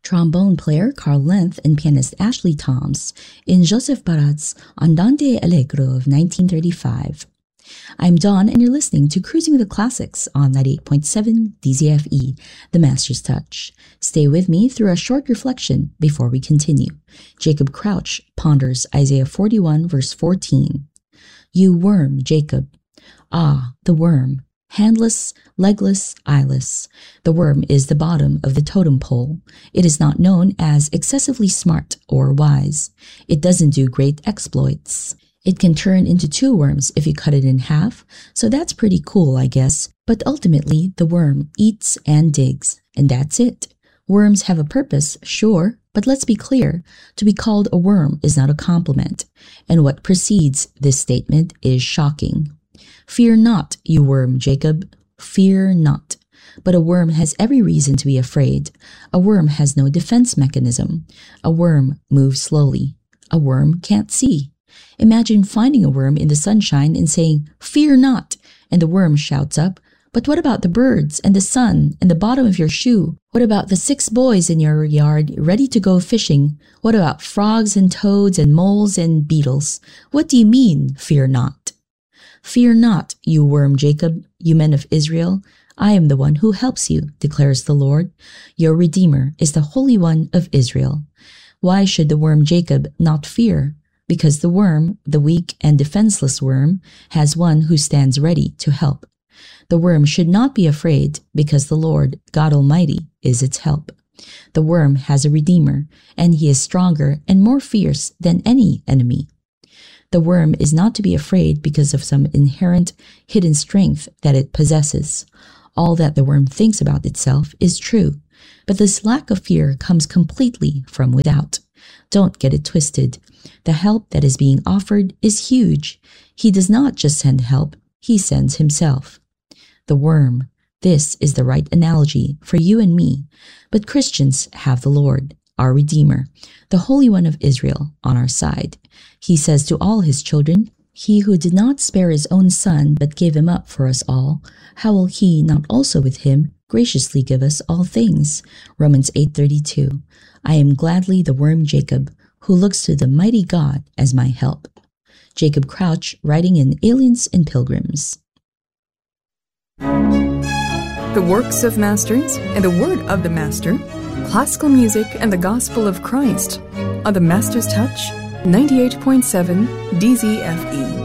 trombone player Carl Lenth and pianist Ashley Toms in Joseph Barat's Andante Allegro of 1935. I'm Dawn, and you're listening to Cruising the Classics on 98.7 DZFE, The Master's Touch. Stay with me through a short reflection before we continue. Jacob Crouch ponders Isaiah 41, verse 14. You worm, Jacob. Ah, the worm. Handless, legless, eyeless. The worm is the bottom of the totem pole. It is not known as excessively smart or wise. It doesn't do great exploits. It can turn into two worms if you cut it in half, so that's pretty cool, I guess. But ultimately, the worm eats and digs, and that's it. Worms have a purpose, sure, but let's be clear. To be called a worm is not a compliment, and what precedes this statement is shocking. Fear not, you worm, Jacob. Fear not. But a worm has every reason to be afraid. A worm has no defense mechanism. A worm moves slowly. A worm can't see. Imagine finding a worm in the sunshine and saying, "Fear not," and the worm shouts up, "But what about the birds and the sun and the bottom of your shoe? What about the 6 boys in your yard ready to go fishing? What about frogs and toads and moles and beetles? What do you mean, fear not?" Fear not, you worm Jacob, you men of Israel. I am the one who helps you, declares the Lord. Your Redeemer is the Holy One of Israel. Why should the worm Jacob not fear? Because the worm, the weak and defenseless worm, has one who stands ready to help. The worm should not be afraid because the Lord, God Almighty, is its help. The worm has a Redeemer, and he is stronger and more fierce than any enemy. The worm is not to be afraid because of some inherent, hidden strength that it possesses. All that the worm thinks about itself is true, but this lack of fear comes completely from without. Don't get it twisted. The help that is being offered is huge. He does not just send help, he sends himself. The worm. This is the right analogy for you and me. But Christians have the Lord, our Redeemer, the Holy One of Israel, on our side. He says to all his children, "He who did not spare his own son, but gave him up for us all, how will he not also with him graciously give us all things?" Romans 8:32. I am gladly the worm Jacob, who looks to the mighty God as my help. Jacob Crouch, writing in Aliens and Pilgrims. The works of masters and the word of the master, classical music and the gospel of Christ, on the Master's Touch, 98.7 DZFE.